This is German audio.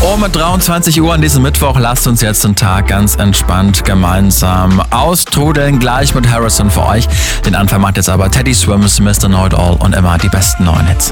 Mit 23 Uhr an diesem Mittwoch lasst uns jetzt den Tag ganz entspannt gemeinsam austrudeln. Gleich mit Harrison für euch. Den Anfang macht jetzt aber Teddy Swims, Mr. Know It All und immer die besten neuen Hits.